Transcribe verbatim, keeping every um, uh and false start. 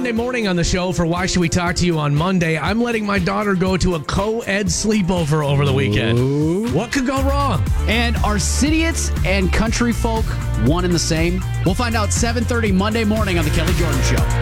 Monday morning on the show for Why Should We Talk to You on Monday. I'm letting my daughter go to a co-ed sleepover over the weekend. Ooh. What could go wrong? And are Cityites and country folk one and the same? We'll find out seven thirty Monday morning on The Kelly Jordan Show.